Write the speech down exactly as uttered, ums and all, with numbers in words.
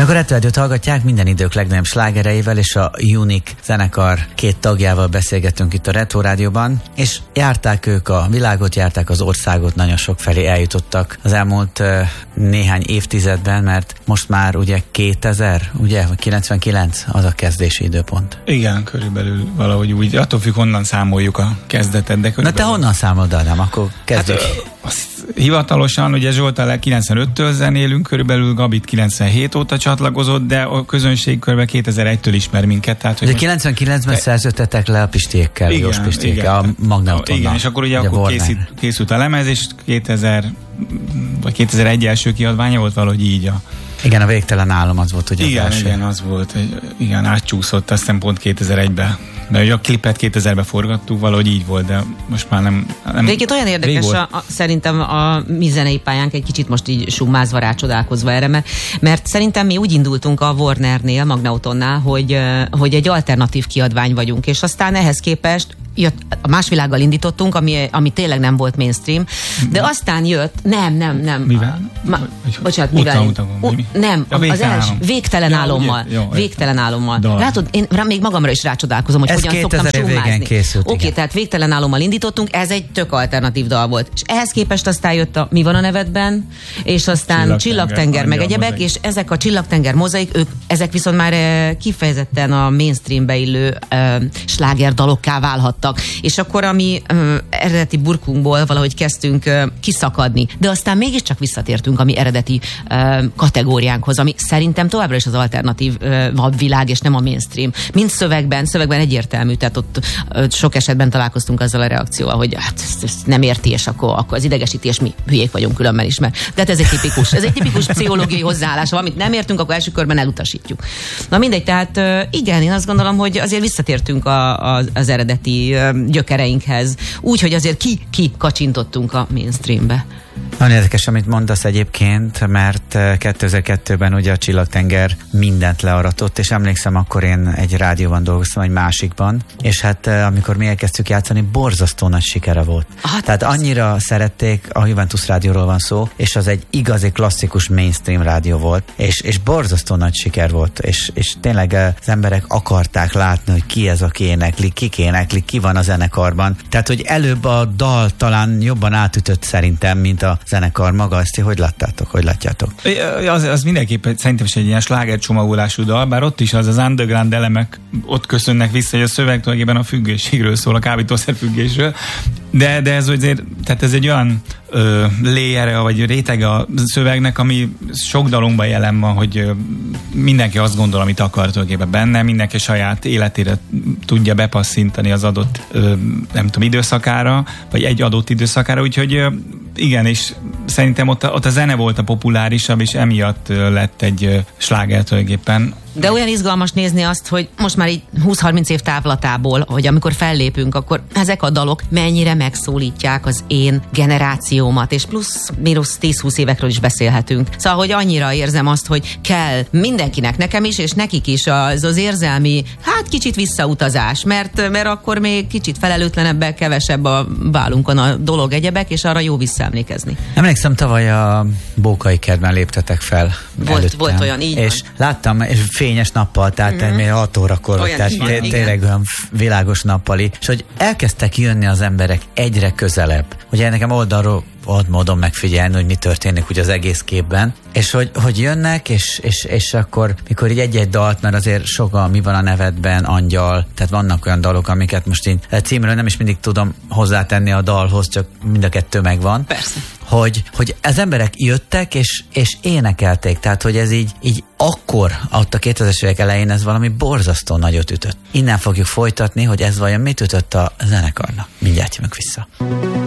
Akkor Retro Rádiót hallgatják, minden idők legnagyobb slágereivel és a Unique zenekar két tagjával beszélgetünk itt a Retro Rádióban, és járták ők a világot, járták az országot, nagyon sok felé eljutottak az elmúlt uh, néhány évtizedben, mert most már ugye kétezer, ugye, vagy kilencvenkilenc az a kezdési időpont. Igen, körülbelül valahogy úgy, attól függ, honnan számoljuk a kezdetet. De na te honnan számolod, Ádám? Akkor kezdjük. Hát, azt hivatalosan, ugye Zsoltál kilencvenöttől zenélünk, körülbelül Gabit kilencvenhét óta csatlakozott, de a közönség körülbelül kétezer-egytől ismer minket. Tehát, hogy ugye kilencvenkilencben te... szerződtetek le a Pistiékkel, igen, Jós Pistiékkel, igen, a Magneutonnal. Igen, és akkor ugye, ugye akkor készít, készült a lemez, és kétezer vagy kétezer-egy első kiadványa volt valahogy így a... Igen, a Végtelen álom az volt ugye igen, az első. Igen, az volt, igen, átcsúszott, aztán pont kétezer-egyben. De ugye a klipet kétezerben forgattuk, valahogy így volt, de most már nem... nem Végét olyan érdekes a, a, szerintem a mi zenei pályánk egy kicsit most így summázva, rácsodálkozva erre, mert, mert szerintem mi úgy indultunk a Warnernél, Magneutonnál, hogy, hogy egy alternatív kiadvány vagyunk, és aztán ehhez képest jött, a Más világgal indítottunk, ami, ami tényleg nem volt mainstream, de aztán jött, nem, nem, nem. Mivel? Ma, bocsánat, mivel? Utam, utam, mi? Nem, ja, az első, Végtelen ja, álommal. Jó, végtelen álommal. Dal. Látod, én rá, még magamra is rácsodálkozom, hogy ez hogyan szoktam summázni. Oké, okay, tehát Végtelen álommal indítottunk, ez egy tök alternatív dal volt. És ehhez képest aztán jött a Mi van a nevedben, és aztán Csillagtenger, Csillagtenger meg egyebek, és ezek a Csillagtenger mozaik, ők, ezek viszont már kifejezetten a mainstreambe illő uh, slágerdalokká válhattak. És akkor a mi uh, eredeti burkunkból valahogy kezdtünk uh, kiszakadni. De aztán mégiscsak visszatértünk a mi eredeti uh, kategóriánkhoz, ami szerintem továbbra is az alternatív uh, világ, és nem a mainstream. Mind szövegben, szövegben egyértelmű, tehát ott uh, sok esetben találkoztunk azzal a reakcióval, hogy hát ezt, ezt nem érti, és akkor, akkor az idegesítés, mi hülyék vagyunk különben is, mert de hát ez egy tipikus, ez egy tipikus pszichológiai hozzáállás, amit nem értünk, akkor első körben elutasítjuk. Na mindegy, tehát uh, igen, én azt gondolom, hogy azért visszatértünk a, a, az eredeti uh, gyökereinkhez, úgy, hogy azért ki, ki kacsintottunk a mainstreambe. Nagyon érdekes, amit mondasz egyébként, mert kétezer-kettőben ugye a Csillagtenger mindent learatott, és emlékszem, akkor én egy rádióban dolgoztam, egy másikban, és hát amikor mi elkezdtük játszani, borzasztó nagy sikere volt. Hát, Tehát annyira szerették, a Juventus rádióról van szó, és az egy igazi klasszikus mainstream rádió volt, és, és borzasztó nagy siker volt, és, és tényleg az emberek akarták látni, hogy ki ez, aki énekli, kik énekli, ki van a zenekarban. Tehát, hogy előbb a dal talán jobban átütött szerintem, mint a zenekar maga. Ezt hogy láttátok, hogy látjátok? Az, az mindenképpen szerintem is egy ilyen slágercsomagolású dal, bár ott is az az underground elemek ott köszönnek vissza, hogy a szöveg tulajdonképpen a függőségről szól, a kábítószer függésről, de, de ez azért, tehát ez egy olyan ö, léjere, vagy rétege a szövegnek, ami sok dalomban jelen van, hogy ö, mindenki azt gondol, amit akar tulajdonképpen benne, mindenki saját életére tudja bepasszintani az adott ö, nem tudom, időszakára, vagy egy adott időszakára, úgyhogy ö, igen, és szerintem ott a, ott a zene volt a populárisabb, és emiatt lett egy sláger tulajdonképpen. De olyan izgalmas nézni azt, hogy most már így húsz-harminc év távlatából, hogy amikor fellépünk, akkor ezek a dalok mennyire megszólítják az én generációmat, és plusz-minusz tíz-húsz évekről is beszélhetünk. Szóval, hogy annyira érzem azt, hogy kell mindenkinek, nekem is, és nekik is az, az érzelmi, hát kicsit visszautazás, mert, mert akkor még kicsit felelőtlenebbek, kevesebb a válunkon a dolog egyebek, és arra jó visszaemlékezni. Emlékszem, tavaly a Bókai kertben léptetek fel. Volt, volt olyan, így és van. láttam, és fényes nappal, tehát mm-hmm. még hat órakor, olyan tehát té- tényleg olyan világos nappali, és hogy elkezdtek jönni az emberek egyre közelebb. Ugye nekem oldalról volt módon megfigyelni, hogy mi történik ugye az egész képben, és hogy, hogy jönnek, és, és, és akkor, mikor így egy-egy dalt, mert azért sokan Mi van a nevedben, Angyal, tehát vannak olyan dalok, amiket most én címről nem is mindig tudom hozzátenni a dalhoz, csak mind a kettő megvan. Persze. Hogy, hogy az emberek jöttek, és, és énekelték, tehát hogy ez így, így akkor, ott a kétezres évek elején ez valami borzasztó nagyot ütött. Innen fogjuk folytatni, hogy ez vajon mit ütött a zenekarnak. Mindjárt jövünk vissza.